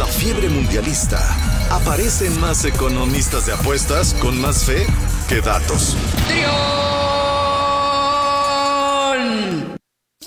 la fiebre mundialista, aparecen más economistas de apuestas con más fe que datos. ¡Trío!